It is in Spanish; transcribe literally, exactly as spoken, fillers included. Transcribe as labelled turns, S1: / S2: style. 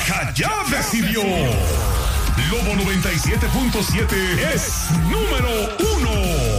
S1: Baja ya decidió. Lobo noventa y siete punto siete es número uno.